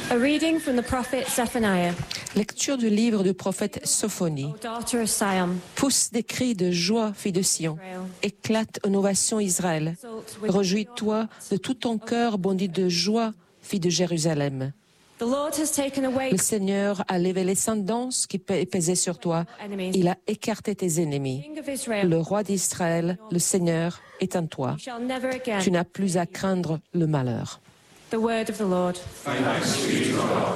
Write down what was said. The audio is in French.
A reading from the prophet Zephaniah. Lecture du livre du prophète Sophonie. O daughter of Sion, Pousse des cris de joie, fille de Sion. Éclate aux novations Israël. Réjouis-toi de tout ton cœur, bondit de joie, fille de Jérusalem. the Lord has taken away Le Seigneur a levé les sentences qui pesaient sur toi. Il a écarté tes ennemis. the king of Israel. Le roi d'Israël, le Seigneur, est en toi. You shall never again. Tu n'as plus à craindre le malheur. The word of the Lord.